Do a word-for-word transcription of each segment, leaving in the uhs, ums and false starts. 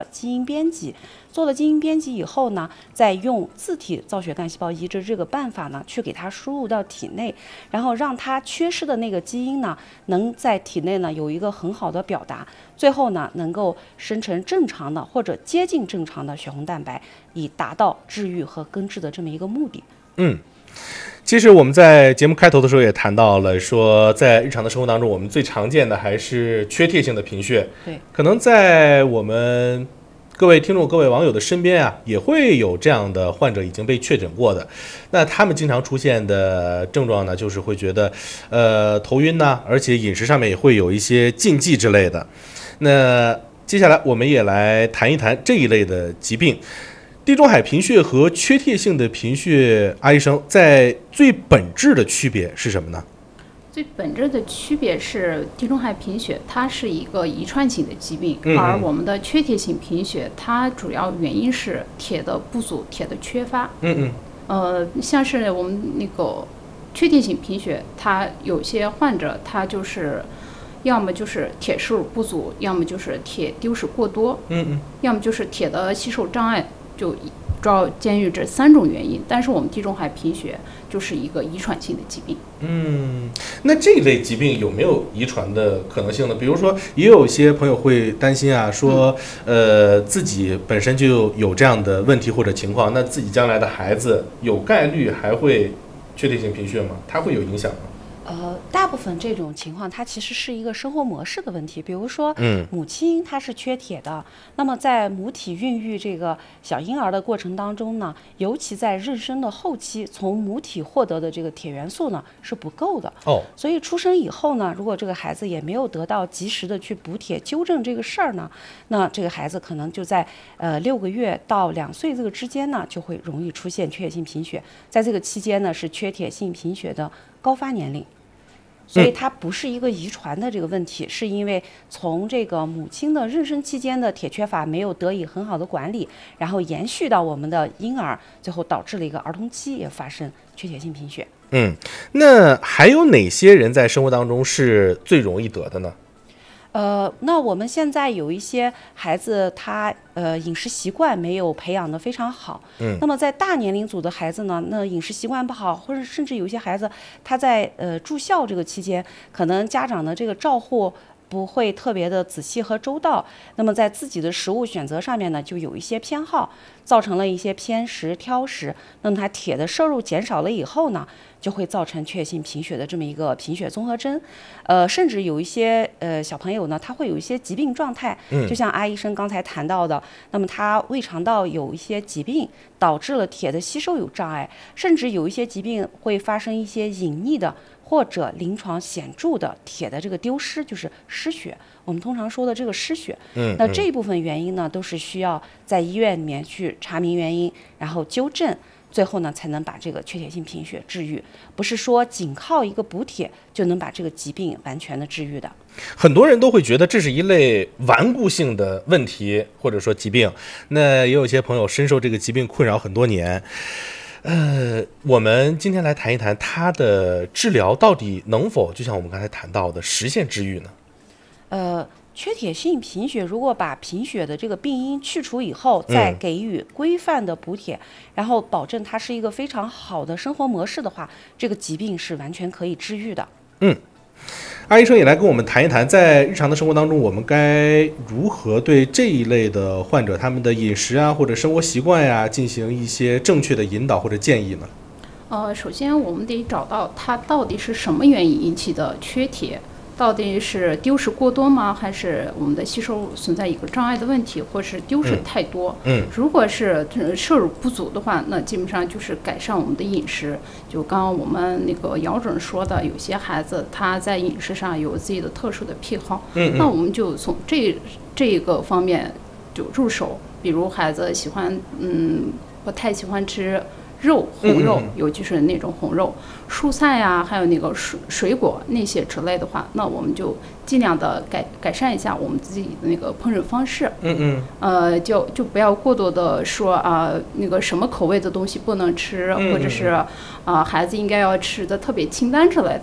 基因编辑，做了基因编辑以后呢，再用自体造血干细胞移植这个办法呢，去给它输入到体内，然后让它缺失的那个基因呢，能在体内呢有一个很好的表达，最后呢能够生成正常的或者接近正常的血红蛋白，以达到治愈和根治的这么一个目的。 嗯。其实我们在节目开头的时候也谈到了，说在日常的生活当中，我们最常见的还是缺铁性的贫血。 对， 可能在我们各位听众、各位网友的身边啊，也会有这样的患者已经被确诊过的。那他们经常出现的症状呢，就是会觉得，呃，头晕呐，而且饮食上面也会有一些禁忌之类的。那接下来我们也来谈一谈这一类的疾病。地中海贫血和缺铁性的贫血，阿医生在最本质的区别是什么呢？ 最本质的区别是，地中海贫血它是一个遗传性的疾病， 嗯嗯而我们的缺铁性贫血，它主要原因是铁的不足、铁的缺乏。 嗯嗯。 呃，像是我们那个缺铁性贫血，它有些患者他就是要么就是铁摄入不足，要么就是铁丢失过多， 嗯嗯， 要么就是铁的吸收障碍。就主要鉴于这三种原因，但是我们地中海贫血就是一个遗传性的疾病。 嗯，那这类疾病有没有遗传的可能性呢？比如说，也有些朋友会担心啊，说，呃，自己本身就有这样的问题或者情况，那自己将来的孩子有概率还会缺铁性贫血吗？它会有影响吗？ 呃，大部分这种情况，它其实是一个生活模式的问题。比如说， 嗯， 母亲她是缺铁的，那么在母体孕育这个小婴儿的过程当中呢，尤其在妊娠的后期，从母体获得的这个铁元素呢是不够的。 哦， 所以出生以后呢，如果这个孩子也没有得到及时的去补铁纠正这个事儿呢，那这个孩子可能就在呃六个月到两岁这个之间呢，就会容易出现缺铁性贫血。在这个期间呢，是缺铁性贫血的高发年龄。所以它不是一个遗传的这个问题，是因为从这个母亲的妊娠期间的铁缺乏没有得以很好的管理，然后延续到我们的婴儿，最后导致了一个儿童期也发生缺铁性贫血。 嗯，那还有哪些人在生活当中是最容易得的呢？ 呃，那我们现在有一些孩子他呃饮食习惯没有培养得非常好， 嗯， 那么在大年龄组的孩子呢，那饮食习惯不好，或者甚至有一些孩子他在呃住校这个期间，可能家长的这个照护不会特别的仔细和周到，那么在自己的食物选择上面呢，就有一些偏好，造成了一些偏食挑食，那么他铁的摄入减少了以后呢，就会造成缺铁性贫血的这么一个贫血综合征，呃，甚至有一些呃小朋友呢，他会有一些疾病状态， 嗯， 就像阿医生刚才谈到的，那么他胃肠道有一些疾病，导致了铁的吸收有障碍，甚至有一些疾病会发生一些隐匿的或者临床显著的铁的这个丢失，就是失血。我们通常说的这个失血， 嗯， 那这一部分原因呢，都是需要在医院里面去查明原因，然后纠正。最后呢，才能把这个缺铁性贫血治愈，不是说仅靠一个补铁就能把这个疾病完全的治愈的。 很多人都会觉得这是一类顽固性的问题或者说疾病，那也有些朋友深受这个疾病困扰很多年。呃，我们今天来谈一谈它的治疗到底能否就像我们刚才谈到的实现治愈呢？ 呃。缺铁性贫血，如果把贫血的这个病因去除以后，再给予规范的补铁，嗯、然后保证它是一个非常好的生活模式的话，这个疾病是完全可以治愈的。 嗯，阿医生也来跟我们谈一谈，在日常的生活当中，我们该如何对这一类的患者他们的饮食啊或者生活习惯呀、啊、进行一些正确的引导或者建议呢？ 呃，首先我们得找到它到底是什么原因引起的缺铁。到底是丢失过多吗？还是我们的吸收存在一个障碍的问题，或是丢失太多？ 嗯， 如果是摄入不足的话，那基本上就是改善我们的饮食。就刚刚我们那个姚主任说的，有些孩子他在饮食上有自己的特殊的癖好， 嗯， 那我们就从这这个方面就入手。比如孩子喜欢，嗯，不太喜欢吃肉，红肉，尤其是那种红肉，蔬菜呀、啊，还有那个水水果那些之类的话，那我们就尽量的改改善一下我们自己的那个烹饪方式。 嗯嗯。 呃，就就不要过多的说啊、呃，那个什么口味的东西不能吃， 嗯嗯或者是啊、呃，孩子应该要吃的特别清淡之类的。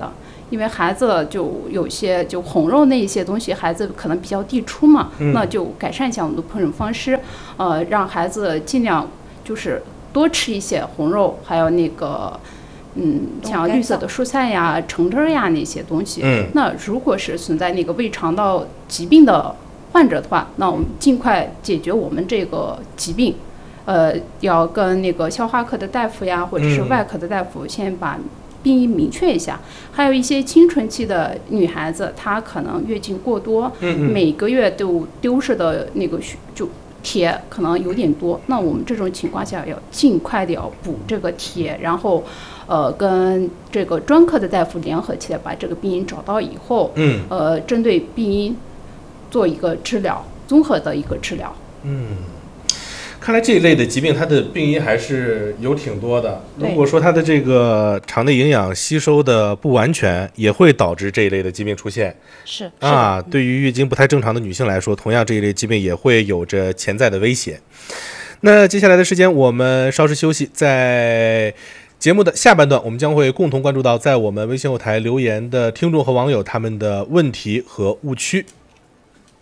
因为孩子就有些就红肉那一些东西，孩子可能比较抵触嘛， 嗯、 那就改善一下我们的烹饪方式，呃，让孩子尽量就是多吃一些红肉，还有那个。嗯，像绿色的蔬菜呀、橙汁呀那些东西。 嗯， 那如果是存在那个胃肠道疾病的患者的话，那我们尽快解决我们这个疾病。呃，要跟那个消化科的大夫呀，或者是外科的大夫，先把病因明确一下。还有一些青春期的女孩子，她可能月经过多， 嗯嗯每个月都丢失的那个就。铁可能有点多，那我们这种情况下要尽快的要补这个铁，然后，呃，跟这个专科的大夫联合起来，把这个病因找到以后， 嗯， 呃，针对病因做一个治疗，综合的一个治疗。 嗯。看来这一类的疾病，它的病因还是有挺多的。如果说它的这个肠内营养吸收的不完全，也会导致这一类的疾病出现。 是啊，对于月经不太正常的女性来说，同样这一类疾病也会有着潜在的威胁。那接下来的时间，我们稍事休息，在节目的下半段，我们将会共同关注到在我们微信后台留言的听众和网友他们的问题和误区。